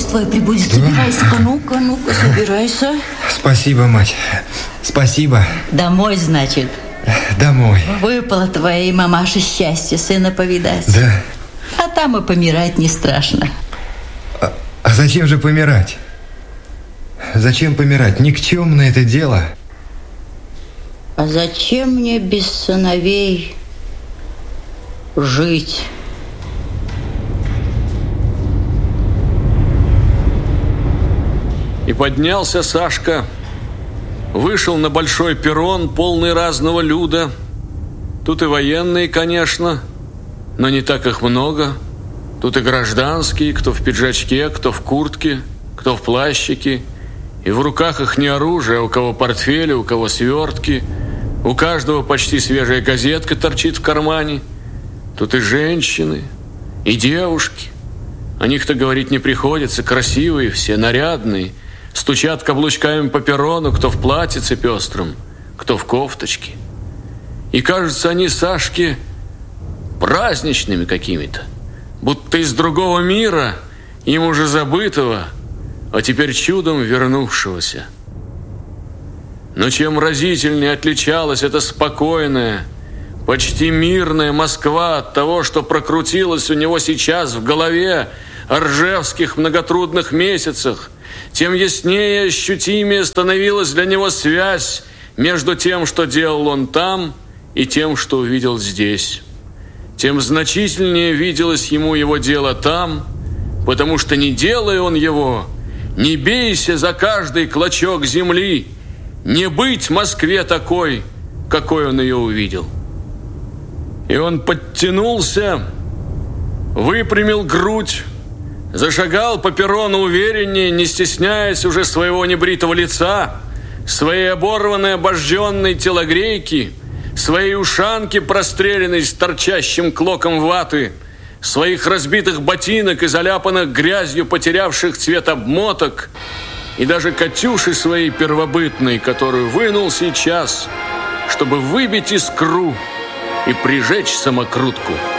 твое прибудет. Собирайся-ка, ну-ка, собирайся. Спасибо, мать. Спасибо. Домой, значит? Домой. Выпало твоей мамаше счастье сына повидать. Да. А там и помирать не страшно. А зачем же помирать? Зачем помирать? Никчемное это дело. А зачем мне без сыновей жить? И поднялся Сашка, вышел на большой перрон, полный разного люда. Тут и военные, конечно, но не так их много. Тут и гражданские, кто в пиджачке, кто в куртке, кто в плащике. И в руках их не оружие, а у кого портфели, у кого свертки. У каждого почти свежая газетка торчит в кармане. Тут и женщины, и девушки. О них-то говорить не приходится, красивые все, нарядные. Стучат каблучками по перрону, кто в платьице пестром, кто в кофточке. И кажутся они Сашке праздничными какими-то, будто из другого мира, им уже забытого, а теперь чудом вернувшегося. Но чем разительнее отличалась эта спокойная, почти мирная Москва от того, что прокрутилось у него сейчас в голове о ржевских многотрудных месяцах, тем яснее и ощутимее становилась для него связь между тем, что делал он там, и тем, что увидел здесь. Тем значительнее виделось ему его дело там, потому что не делая он его, не бейся за каждый клочок земли, не быть Москве такой, какой он ее увидел. И он подтянулся, выпрямил грудь, зашагал по перрону увереннее, не стесняясь уже своего небритого лица, своей оборванной обожженной телогрейки, своей ушанки, простреленной с торчащим клоком ваты, своих разбитых ботинок и заляпанных грязью потерявших цвет обмоток, и даже Катюши своей первобытной, которую вынул сейчас, чтобы выбить искру и прижечь самокрутку.